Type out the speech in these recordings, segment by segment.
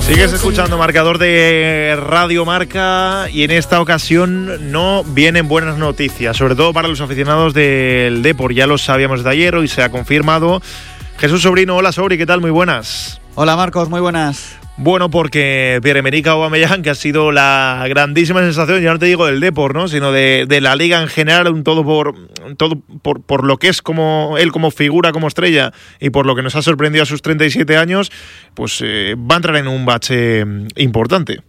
Sigues escuchando Marcador de Radio Marca y en esta ocasión no vienen buenas noticias, sobre todo para los aficionados del Depor. Ya lo sabíamos de ayer, hoy se ha confirmado. Jesús Sobrino, hola Sobri, ¿qué tal? Muy buenas. Hola Marcos, muy buenas. Bueno, porque Pierre-Emerick Aubameyang, que ha sido la grandísima sensación, ya no te digo del Depor, ¿no?, sino de la Liga en general, un todo por lo que es como él, como figura, como estrella, y por lo que nos ha sorprendido a sus 37 años, pues va a entrar en un bache importante.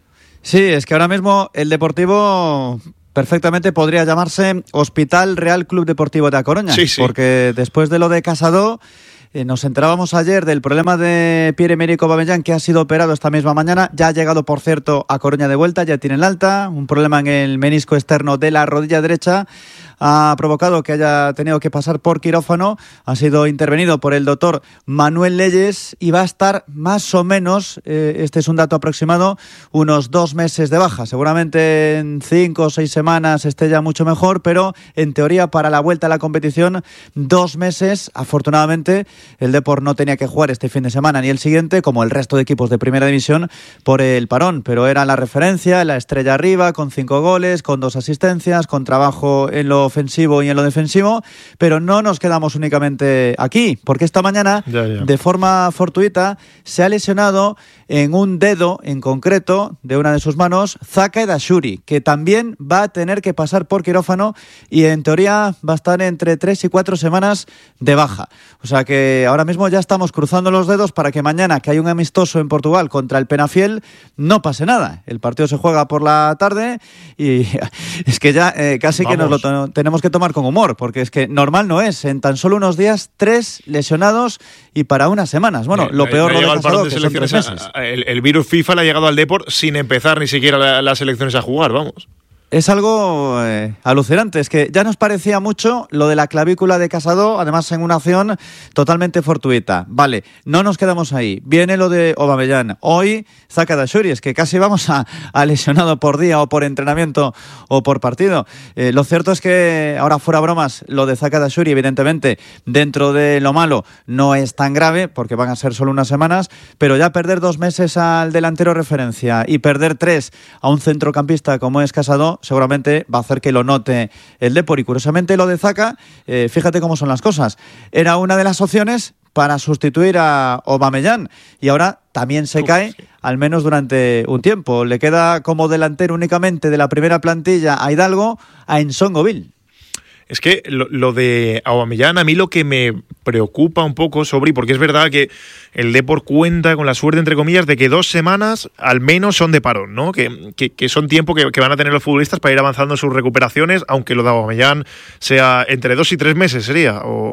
Sí, es que ahora mismo el Deportivo perfectamente podría llamarse Hospital Real Club Deportivo de A Coruña, sí. Porque después de lo de Casado, nos enterábamos ayer del problema de Pierre-Emerick Aubameyang, que ha sido operado esta misma mañana. Ya ha llegado, por cierto, a Coruña de vuelta, ya tiene el alta. Un problema en el menisco externo de la rodilla derecha ha provocado que haya tenido que pasar por quirófano. Ha sido intervenido por el doctor Manuel Leyes y va a estar más o menos, este es un dato aproximado, unos 2 meses de baja. Seguramente en 5 o 6 semanas esté ya mucho mejor, pero en teoría para la vuelta a la competición 2 meses. Afortunadamente el Depor no tenía que jugar este fin de semana ni el siguiente, como el resto de equipos de primera división, por el parón, pero era la referencia, la estrella arriba, con 5 goles, con 2 asistencias, con trabajo en lo ofensivo y en lo defensivo. Pero no nos quedamos únicamente aquí, porque esta mañana, de forma fortuita, se ha lesionado en un dedo en concreto de una de sus manos Zaka Edashuri, que también va a tener que pasar por quirófano y en teoría va a estar entre 3 y 4 semanas de baja. O sea que ahora mismo ya estamos cruzando los dedos para que mañana, que hay un amistoso en Portugal contra el Penafiel, no pase nada. El partido se juega por la tarde y es que ya casi que nos lo tenemos que tomar con humor, porque es que normal no es. En tan solo unos días, 3 lesionados y para unas semanas. Bueno, lo peor lo de Casado, que son 3 meses. El virus FIFA le ha llegado al Depor sin empezar ni siquiera las selecciones a jugar, vamos. Es algo alucinante, es que ya nos parecía mucho lo de la clavícula de Casado, además en una acción totalmente fortuita. Vale, no nos quedamos ahí, viene lo de Aubameyang, hoy Zaka Edashuri, es que casi vamos a lesionado por día o por entrenamiento o por partido. Lo cierto es que, ahora fuera bromas, lo de Zaka Edashuri evidentemente dentro de lo malo no es tan grave, porque van a ser solo unas semanas, pero ya perder 2 meses al delantero referencia y perder 3 a un centrocampista como es Casado, seguramente va a hacer que lo note el Depor. Y curiosamente lo de Zaka, fíjate cómo son las cosas, era una de las opciones para sustituir a Aubameyang y ahora también se cae, al menos durante un tiempo. Le queda como delantero únicamente de la primera plantilla a Hidalgo, a Nsongoville. Es que lo de Aubameyang, a mí lo que me preocupa un poco, Sobri, porque es verdad que el Depor cuenta con la suerte, entre comillas, de que 2 semanas al menos son de parón, ¿no? Que son tiempo que van a tener los futbolistas para ir avanzando en sus recuperaciones, aunque lo de Aubameyang sea entre 2 y 3 meses, ¿sería? O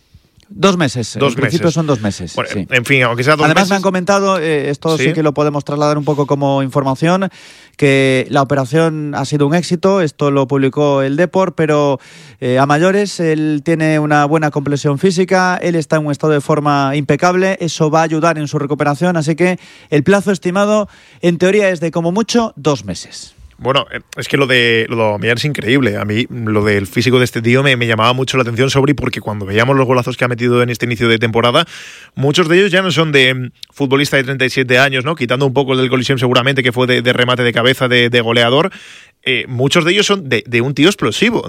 2 meses, en principio son 2 meses. Bueno, sí. En fin, aunque sea 2 meses. Además me han comentado, esto sí que lo podemos trasladar un poco como información, que la operación ha sido un éxito, esto lo publicó el Depor, pero a mayores él tiene una buena complexión física, él está en un estado de forma impecable, eso va a ayudar en su recuperación, así que el plazo estimado en teoría es de como mucho 2 meses. Bueno, es que lo de Aubameyang es increíble. A mí lo del físico de este tío me llamaba mucho la atención, Sobri, porque cuando veíamos los golazos que ha metido en este inicio de temporada, muchos de ellos ya no son de futbolista de 37 años, ¿no? Quitando un poco el del Coliseum seguramente, que fue de remate de cabeza, de goleador. Muchos de ellos son de un tío explosivo,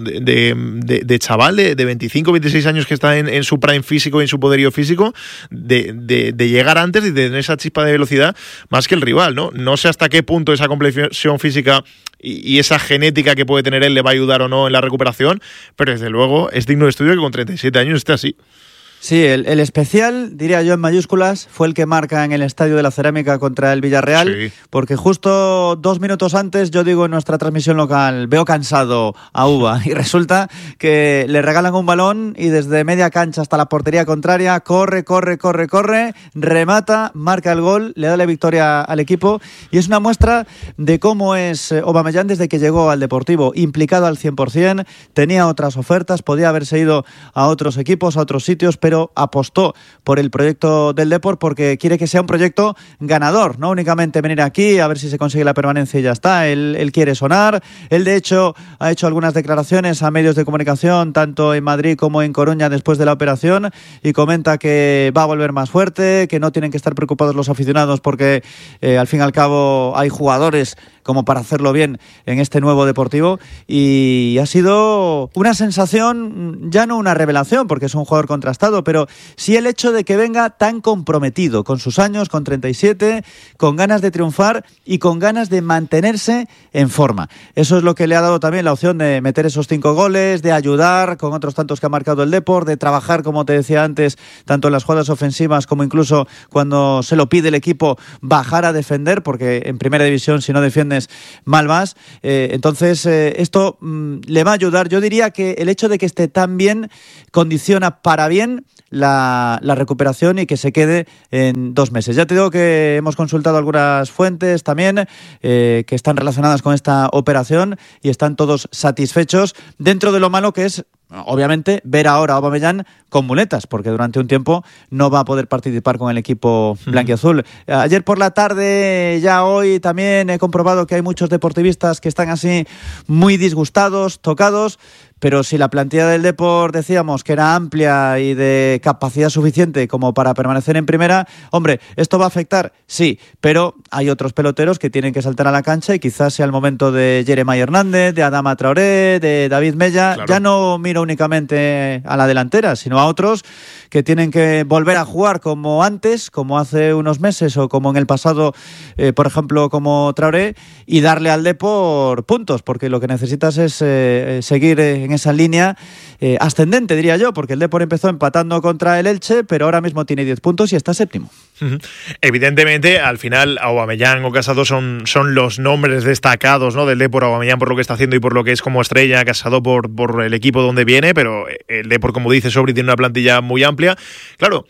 de chaval de 25, 26 años que está en su prime físico y en su poderío físico, de llegar antes y de tener esa chispa de velocidad más que el rival, ¿no? No sé hasta qué punto esa complexión física y esa genética que puede tener él le va a ayudar o no en la recuperación, pero desde luego es digno de estudio que con 37 años esté así. Sí, el especial, diría yo en mayúsculas, fue el que marca en el Estadio de la Cerámica contra el Villarreal, sí. Porque justo 2 minutos antes, yo digo en nuestra transmisión local, veo cansado a Uba, y resulta que le regalan un balón y desde media cancha hasta la portería contraria, corre, remata, marca el gol, le da la victoria al equipo, y es una muestra de cómo es Aubameyang desde que llegó al Deportivo, implicado al 100%, tenía otras ofertas, podía haberse ido a otros equipos, a otros sitios, pero pero apostó por el proyecto del Depor porque quiere que sea un proyecto ganador, no únicamente venir aquí a ver si se consigue la permanencia y ya está. Él quiere sonar. Él, de hecho, ha hecho algunas declaraciones a medios de comunicación, tanto en Madrid como en Coruña, después de la operación, y comenta que va a volver más fuerte, que no tienen que estar preocupados los aficionados porque al fin y al cabo hay jugadores como para hacerlo bien en este nuevo Deportivo, y ha sido una sensación, ya no una revelación porque es un jugador contrastado, pero sí el hecho de que venga tan comprometido con sus años, con 37, con ganas de triunfar y con ganas de mantenerse en forma. Eso es lo que le ha dado también la opción de meter esos 5 goles, de ayudar con otros tantos que ha marcado el Depor, de trabajar, como te decía antes, tanto en las jugadas ofensivas como incluso cuando se lo pide el equipo, bajar a defender, porque en primera división si no defiendes mal vas. Entonces esto le va a ayudar. Yo diría que el hecho de que esté tan bien condiciona para bien la recuperación y que se quede en 2 meses. Ya te digo que hemos consultado algunas fuentes también que están relacionadas con esta operación y están todos satisfechos, dentro de lo malo que es, obviamente, ver ahora a Aubameyang con muletas, porque durante un tiempo no va a poder participar con el equipo blanquiazul. Ayer por la tarde, ya hoy también he comprobado que hay muchos deportivistas que están así muy disgustados, tocados, pero si la plantilla del Depor decíamos que era amplia y de capacidad suficiente como para permanecer en primera, hombre, ¿esto va a afectar? Sí, pero hay otros peloteros que tienen que saltar a la cancha y quizás sea el momento de Jeremai Hernández, de Adama Traoré, de David Mella. Claro. Ya no miro únicamente a la delantera, sino a otros que tienen que volver a jugar como antes, como hace unos meses o como en el pasado, por ejemplo, como Traoré, y darle al Depor puntos, porque lo que necesitas es seguir en esa línea ascendente, diría yo, porque el Depor empezó empatando contra el Elche, pero ahora mismo tiene 10 puntos y está séptimo. Evidentemente, al final, Aubameyang o Casado son los nombres destacados, ¿no?, del Depor. Aubameyang por lo que está haciendo y por lo que es como estrella, Casado por el equipo donde viene, pero el Depor, como dice Sobri, tiene una plantilla muy amplia. Claro,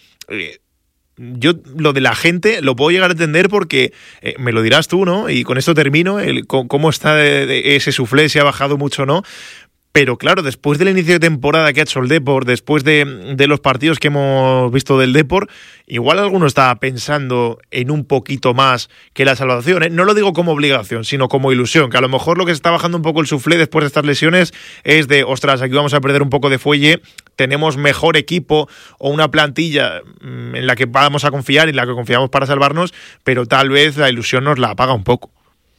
yo lo de la gente lo puedo llegar a entender porque me lo dirás tú, ¿no? Y con esto termino, cómo está ese suflé, si ha bajado mucho o no. Pero claro, después del inicio de temporada que ha hecho el Depor, después de los partidos que hemos visto del Depor, igual alguno está pensando en un poquito más que la salvación, ¿eh? No lo digo como obligación, sino como ilusión, que a lo mejor lo que se está bajando un poco el suflé después de estas lesiones es de, ostras, aquí vamos a perder un poco de fuelle, tenemos mejor equipo o una plantilla en la que vamos a confiar y en la que confiamos para salvarnos, pero tal vez la ilusión nos la apaga un poco.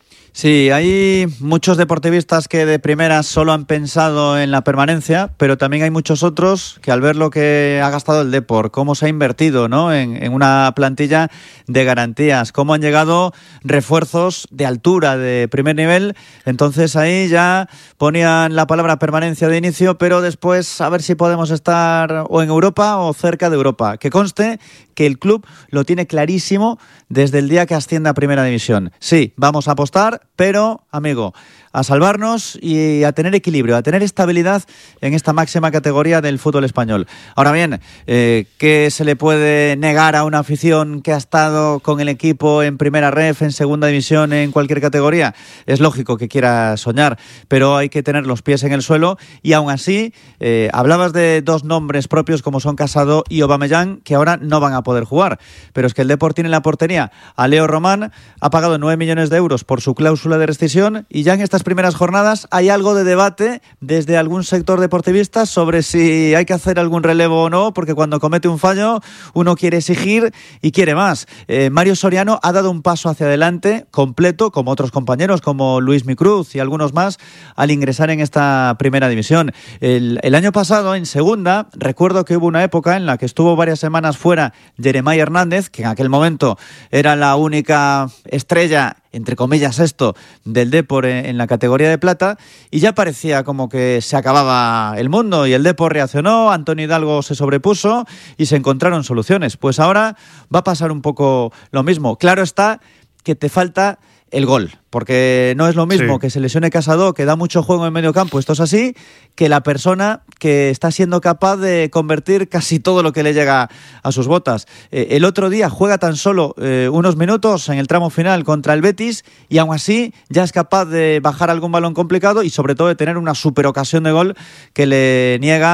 Sí, hay muchos deportivistas que de primeras solo han pensado en la permanencia, pero también hay muchos otros que al ver lo que ha gastado el Depor, cómo se ha invertido, ¿no?, en una plantilla de garantías, cómo han llegado refuerzos de altura, de primer nivel, entonces ahí ya ponían la palabra permanencia de inicio, pero después a ver si podemos estar o en Europa o cerca de Europa. Que conste que el club lo tiene clarísimo desde el día que ascienda a Primera División. Sí, vamos a apostar, pero, amigo, a salvarnos y a tener equilibrio, a tener estabilidad en esta máxima categoría del fútbol español. Ahora bien, ¿qué se le puede negar a una afición que ha estado con el equipo en primera ref, en segunda división, en cualquier categoría? Es lógico que quiera soñar, pero hay que tener los pies en el suelo y aún así, hablabas de 2 nombres propios como son Casado y Aubameyang, que ahora no van a poder jugar, pero es que el Depor tiene en la portería a Leo Román, ha pagado 9 millones de euros por su cláusula de rescisión y ya en estas primeras jornadas hay algo de debate desde algún sector deportivista sobre si hay que hacer algún relevo o no, porque cuando comete un fallo uno quiere exigir y quiere más. Mario Soriano ha dado un paso hacia adelante completo, como otros compañeros como Luis Micruz y algunos más, al ingresar en esta primera división. El año pasado en segunda recuerdo que hubo una época en la que estuvo varias semanas fuera Jeremai Hernández, que en aquel momento era la única estrella, entre comillas esto, del Depor en la categoría de plata, y ya parecía como que se acababa el mundo y el Depor reaccionó, Antonio Hidalgo se sobrepuso y se encontraron soluciones. Pues ahora va a pasar un poco lo mismo. Claro está que te falta el gol, porque no es lo mismo que se lesione Casado, que da mucho juego en medio campo, esto es así, que la persona que está siendo capaz de convertir casi todo lo que le llega a sus botas. El otro día juega tan solo unos minutos en el tramo final contra el Betis y aún así ya es capaz de bajar algún balón complicado y sobre todo de tener una super ocasión de gol que le niega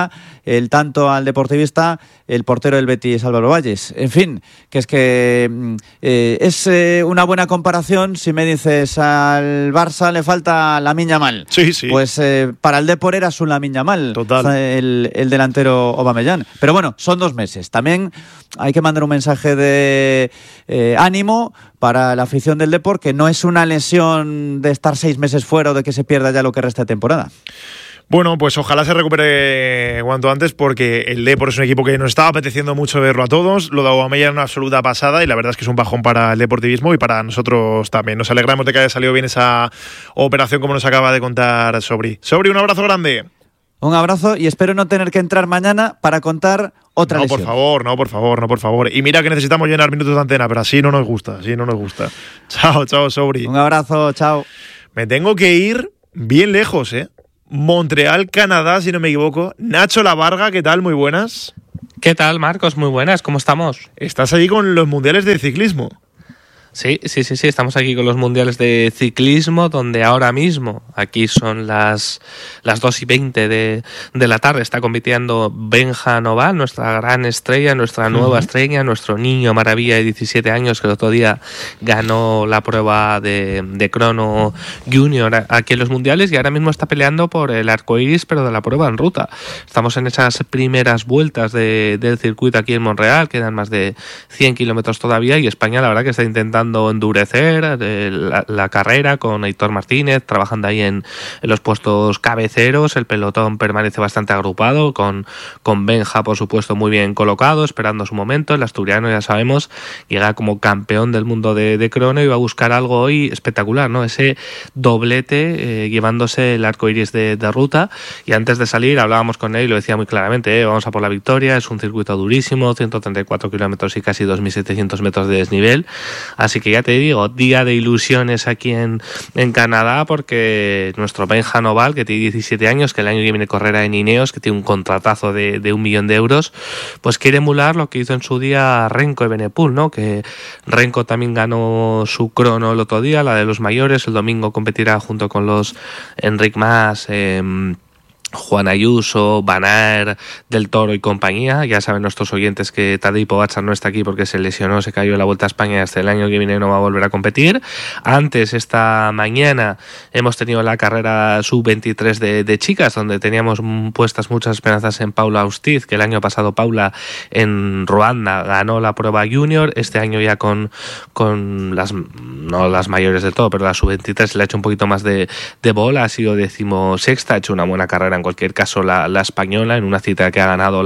el tanto al deportivista el portero del Betis, Álvaro Valles. En fin, que es que es una buena comparación si me dices al Barça le falta Lamine Yamal. Sí, sí. Pues para el Depor era su Lamine Yamal, total, el delantero Aubameyang. Pero bueno, son 2 meses. También hay que mandar un mensaje de ánimo para la afición del Depor, que no es una lesión de estar 6 meses fuera o de que se pierda ya lo que resta de temporada. Bueno, pues ojalá se recupere cuanto antes, porque el Depor es un equipo que nos estaba apeteciendo mucho verlo a todos. Lo de Aubameyang es una absoluta pasada y la verdad es que es un bajón para el deportivismo y para nosotros también. Nos alegramos de que haya salido bien esa operación, como nos acaba de contar Sobri. Sobri, un abrazo grande. Un abrazo y espero no tener que entrar mañana para contar otra lesión. No, por favor. Y mira que necesitamos llenar minutos de antena, pero así no nos gusta. Chao, Sobri. Un abrazo, chao. Me tengo que ir bien lejos, Montreal, Canadá, si no me equivoco. Nacho Lavarga, ¿qué tal? Muy buenas. ¿Qué tal, Marcos? Muy buenas, ¿cómo estamos? Estás allí con los mundiales de ciclismo. Sí, estamos aquí con los mundiales de ciclismo, donde ahora mismo, aquí son las 2:20 de la tarde, está compitiendo Benja Noval, nuestra gran estrella, nuestra nueva estrella, nuestro niño maravilla de 17 años, que el otro día ganó la prueba de crono junior aquí en los mundiales, y ahora mismo está peleando por el arcoiris, pero de la prueba en ruta. Estamos en esas primeras vueltas del circuito aquí en Montreal, quedan más de 100 kilómetros todavía, y España la verdad que está intentando endurecer la carrera con Aitor Martínez, trabajando ahí en los puestos cabeceros. El pelotón permanece bastante agrupado, con Benja, por supuesto, muy bien colocado, esperando su momento. El asturiano, ya sabemos, llega como campeón del mundo de crono y va a buscar algo hoy espectacular, ¿no? Ese doblete, llevándose el arco iris de ruta. Y antes de salir hablábamos con él y lo decía muy claramente, vamos a por la victoria, es un circuito durísimo, 134 kilómetros y casi 2.700 metros de desnivel. Así que ya te digo, día de ilusiones aquí en Canadá, porque nuestro Benja Noval, que tiene 17 años, que el año que viene correrá en Ineos, que tiene un contratazo de 1 millón de euros, pues quiere emular lo que hizo en su día Renko Evenepoel, ¿no? Que Renko también ganó su crono el otro día, la de los mayores. El domingo competirá junto con los Enric Mas, Juan Ayuso, Van Aert, Del Toro y compañía. Ya saben nuestros oyentes que Tadej Pogačar no está aquí porque se lesionó, se cayó en la Vuelta a España y hasta el año que viene no va a volver a competir. Antes, esta mañana, hemos tenido la carrera sub-23 de chicas, donde teníamos puestas muchas esperanzas en Paula Austiz, que el año pasado Paula en Ruanda ganó la prueba junior. Este año ya con las, no las mayores de todo, pero la sub-23 le ha hecho un poquito más de bola, ha sido 16ª, ha hecho una buena carrera en cualquier caso la española, en una cita que ha ganado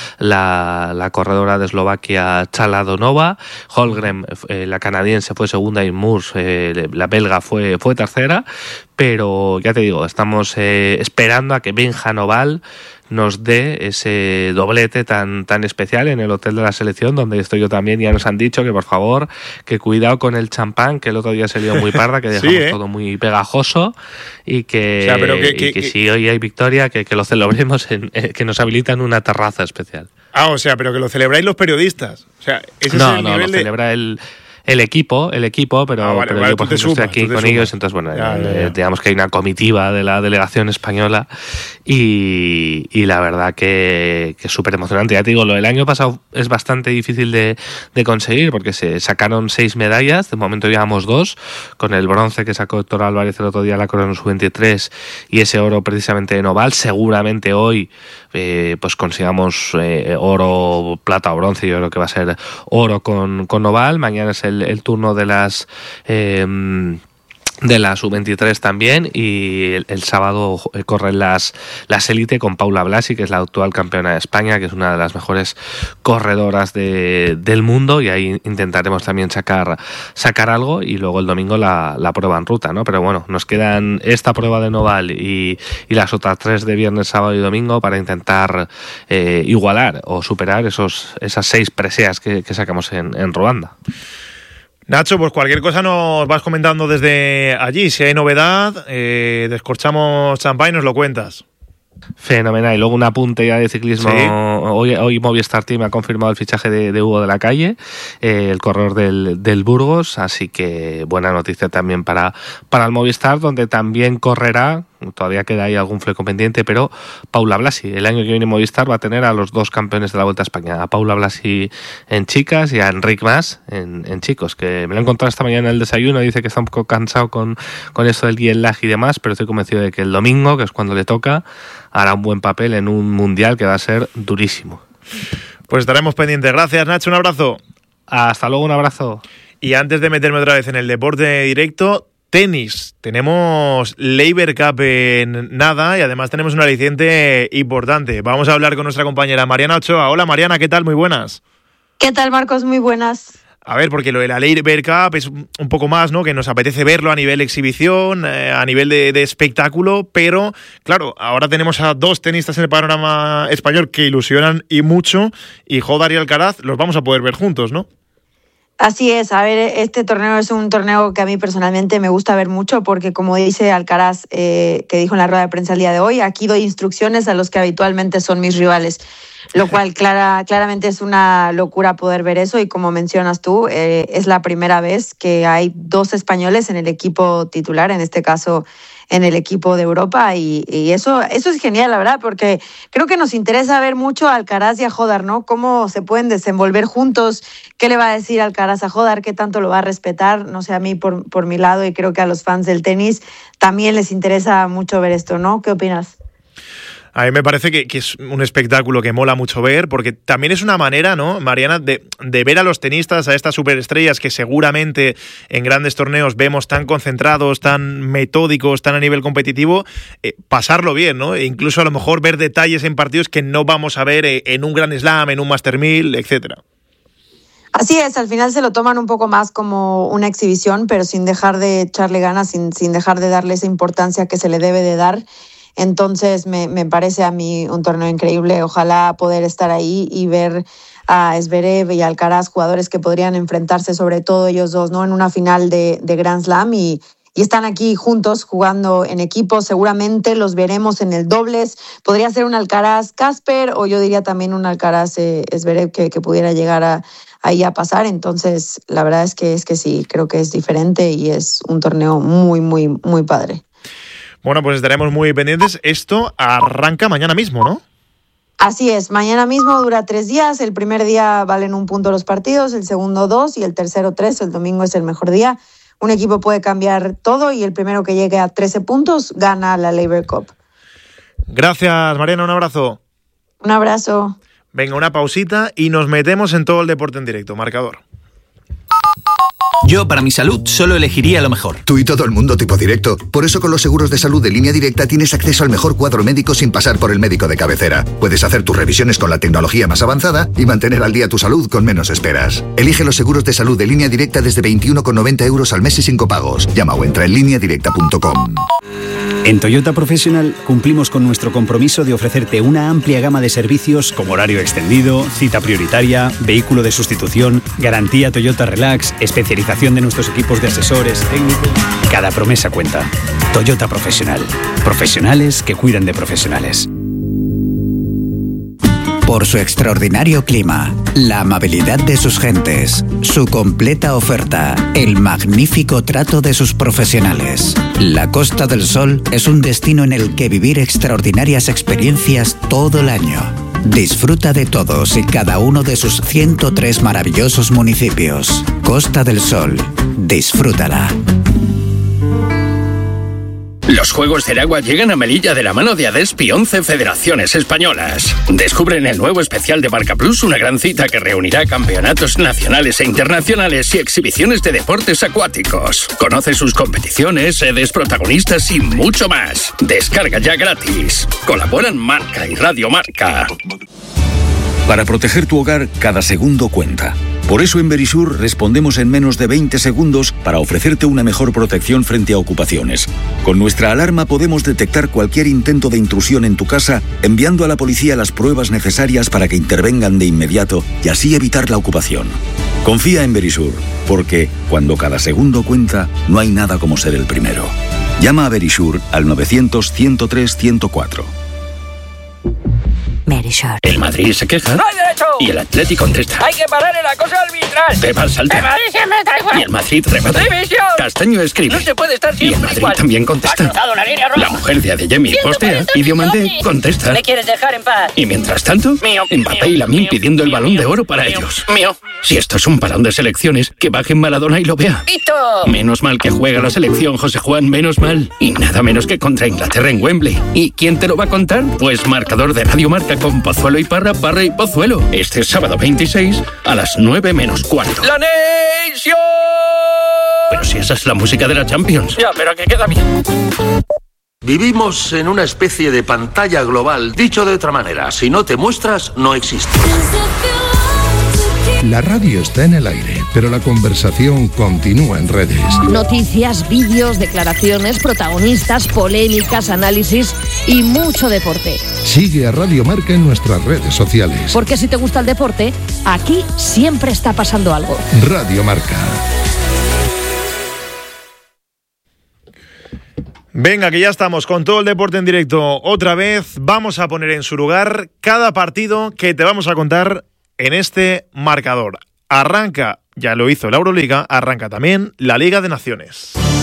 la corredora de Eslovaquia Chala Donova. Holmgren, la canadiense, fue segunda, y Murs, la belga, fue tercera. Pero ya te digo, estamos esperando a que Benja Noval nos dé ese doblete tan especial en el hotel de la selección, donde estoy yo también. Ya nos han dicho que por favor, que cuidado con el champán, que el otro día se lió muy parda, que dejamos todo muy pegajoso, y que, o sea, pero que si hoy hay victoria, que lo celebremos, que nos habilitan una terraza especial. O sea, pero que lo celebráis los periodistas. O sea, ese es el nivel lo celebra el equipo, pero yo por ejemplo estoy aquí con ellos, entonces bueno, digamos que hay una comitiva de la delegación española y la verdad que es súper emocionante. Ya te digo, lo del año pasado es bastante difícil de conseguir, porque se sacaron 6 medallas, de momento llevamos 2, con el bronce que sacó Héctor Álvarez el otro día, la Crono Sub-23, y ese oro precisamente de Noval. Seguramente hoy pues consigamos oro, plata o bronce. Yo creo que va a ser oro con Noval. Mañana es el turno de las Sub-23 también, y el sábado corren las élite con Paula Blasi, que es la actual campeona de España, que es una de las mejores corredoras del mundo, y ahí intentaremos también sacar algo, y luego el domingo la prueba en ruta, ¿no? Pero bueno, nos quedan esta prueba de Noval y las otras 3 de viernes, sábado y domingo para intentar igualar o superar esas 6 preseas que sacamos en Ruanda. Nacho, pues cualquier cosa nos vas comentando desde allí. Si hay novedad, descorchamos champán y nos lo cuentas. Fenomenal. Y luego un apunte ya de ciclismo. ¿Sí? Hoy Movistar Team ha confirmado el fichaje de Hugo de la Calle, el corredor del Burgos, así que buena noticia también para el Movistar, donde también correrá, todavía queda ahí algún fleco pendiente, pero Paula Blasi, el año que viene Movistar va a tener a los 2 campeones de la Vuelta a España, a Paula Blasi en chicas y a Enric Mas en chicos, que me lo he encontrado esta mañana en el desayuno, dice que está un poco cansado con esto del jet lag y demás, pero estoy convencido de que el domingo, que es cuando le toca, hará un buen papel en un mundial que va a ser durísimo. Pues estaremos pendientes. Gracias, Nacho, un abrazo. Hasta luego, un abrazo. Y antes de meterme otra vez en el deporte directo, tenis. Tenemos Laver Cup en nada y además tenemos un aliciente importante. Vamos a hablar con nuestra compañera Mariana Ochoa. Hola Mariana, ¿qué tal? Muy buenas. ¿Qué tal, Marcos? Muy buenas. A ver, porque lo de la Laver Cup es un poco más, ¿no? Que nos apetece verlo a nivel exhibición, a nivel de espectáculo, pero claro, ahora tenemos a 2 tenistas en el panorama español que ilusionan y mucho, y Jódar y Alcaraz los vamos a poder ver juntos, ¿no? Así es, a ver, este torneo es un torneo que a mí personalmente me gusta ver mucho porque, como dice Alcaraz, que dijo en la rueda de prensa el día de hoy, aquí doy instrucciones a los que habitualmente son mis rivales, lo cual claramente es una locura poder ver eso, y como mencionas tú, es la primera vez que hay 2 españoles en el equipo titular, en este caso en el equipo de Europa, y eso es genial, la verdad, porque creo que nos interesa ver mucho a Alcaraz y a Jódar, ¿no? Cómo se pueden desenvolver juntos, qué le va a decir Alcaraz a Jódar, qué tanto lo va a respetar, no sé, a mí por mi lado, y creo que a los fans del tenis también les interesa mucho ver esto, ¿no? ¿Qué opinas? A mí me parece que es un espectáculo que mola mucho ver, porque también es una manera, ¿no, Mariana, de ver a los tenistas, a estas superestrellas que seguramente en grandes torneos vemos tan concentrados, tan metódicos, tan a nivel competitivo, pasarlo bien, ¿no? E incluso a lo mejor ver detalles en partidos que no vamos a ver en un Grand Slam, en un Master 1000, etcétera. Así es, al final se lo toman un poco más como una exhibición, pero sin dejar de echarle ganas, sin dejar de darle esa importancia que se le debe de dar. Entonces me parece a mí un torneo increíble. Ojalá poder estar ahí y ver a Zverev y Alcaraz, jugadores que podrían enfrentarse, sobre todo ellos dos, ¿no? En una final de Grand Slam, y están aquí juntos jugando en equipo. Seguramente los veremos en el dobles. Podría ser un Alcaraz-Casper, o yo diría también un Alcaraz-Zverev que pudiera llegar ahí a pasar. Entonces la verdad es que sí, creo que es diferente y es un torneo muy, muy, muy padre. Bueno, pues estaremos muy pendientes. Esto arranca mañana mismo, ¿no? Así es, mañana mismo, dura 3 días. El primer día valen 1 punto los partidos, el segundo 2 y el tercero 3. El domingo es el mejor día. Un equipo puede cambiar todo y el primero que llegue a 13 puntos gana la Laver Cup. Gracias, Mariana, un abrazo. Un abrazo. Venga, una pausita y nos metemos en todo el deporte en directo. Marcador. Yo, para mi salud, solo elegiría lo mejor. Tú y todo el mundo tipo directo. Por eso con los seguros de salud de Línea Directa tienes acceso al mejor cuadro médico sin pasar por el médico de cabecera. Puedes hacer tus revisiones con la tecnología más avanzada y mantener al día tu salud con menos esperas. Elige los seguros de salud de Línea Directa desde 21,90 € al mes y sin copagos. Llama o entra en lineadirecta.com. En Toyota Professional cumplimos con nuestro compromiso de ofrecerte una amplia gama de servicios como horario extendido, cita prioritaria, vehículo de sustitución, garantía Toyota Relax, especialización de nuestros equipos de asesores técnicos. Cada promesa cuenta. Toyota Professional. Profesionales que cuidan de profesionales. Por su extraordinario clima, la amabilidad de sus gentes, su completa oferta, el magnífico trato de sus profesionales. La Costa del Sol es un destino en el que vivir extraordinarias experiencias todo el año. Disfruta de todos y cada uno de sus 103 maravillosos municipios. Costa del Sol, disfrútala. Los Juegos del Agua llegan a Melilla de la mano de ADESPI 11 federaciones españolas. Descubre en el nuevo especial de Marca Plus una gran cita que reunirá campeonatos nacionales e internacionales y exhibiciones de deportes acuáticos. Conoce sus competiciones, sedes, protagonistas y mucho más. Descarga ya gratis. Colaboran Marca y Radio Marca. Para proteger tu hogar, cada segundo cuenta. Por eso en Verisur respondemos en menos de 20 segundos para ofrecerte una mejor protección frente a ocupaciones. Con nuestra alarma podemos detectar cualquier intento de intrusión en tu casa, enviando a la policía las pruebas necesarias para que intervengan de inmediato y así evitar la ocupación. Confía en Verisur, porque cuando cada segundo cuenta, no hay nada como ser el primero. Llama a Verisur al 900 103 104. El Madrid se queja derecho. Y el Atleti contesta. Hay que parar el acoso arbitral. Pepa salta. Me parece, me da igual. Y el Madrid remata. ¡División! Castaño escribe. No se puede estar siempre igual. Y el Madrid también contesta. La línea roja. La mujer de Adeyemi postea. Y Diomandé contesta. ¿Me quieres dejar en paz? Y mientras tanto, Mbappé y Lamine pidiendo el Balón de Oro para ellos. Si esto es un parón de selecciones, que bajen Maradona y lo vea. ¡Pito! Menos mal que juega la selección, José Juan, menos mal. Y nada menos que contra Inglaterra en Wembley. ¿Y quién te lo va a contar? Pues marcador de Radio Marca con Pozuelo y Parra, Parra y Pozuelo. Este sábado 26 a las 9 menos cuarto. ¡La Nation! Pero si esa es la música de la Champions. Ya, pero que queda bien. Vivimos en una especie de pantalla global. Dicho de otra manera, si no te muestras, no existes. La radio está en el aire, pero la conversación continúa en redes. Noticias, vídeos, declaraciones, protagonistas, polémicas, análisis y mucho deporte. Sigue a Radio Marca en nuestras redes sociales. Porque si te gusta el deporte, aquí siempre está pasando algo. Radio Marca. Venga, que ya estamos con todo el deporte en directo. Otra vez vamos a poner en su lugar cada partido que te vamos a contar en este marcador. Arranca, ya lo hizo la Euroliga, arranca también la Liga de Naciones.